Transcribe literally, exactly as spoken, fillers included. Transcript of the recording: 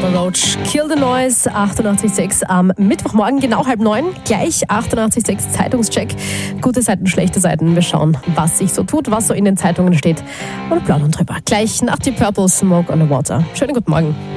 Donald Roach, Kill the Noise, achtundachtzig Komma sechs am Mittwochmorgen, genau halb neun, gleich achtundachtzig Komma sechs Zeitungscheck. Gute Seiten, schlechte Seiten, wir schauen, was sich so tut, was so in den Zeitungen steht und plaudern drüber. Gleich nach Deep Purple, Smoke on the Water. Schönen guten Morgen.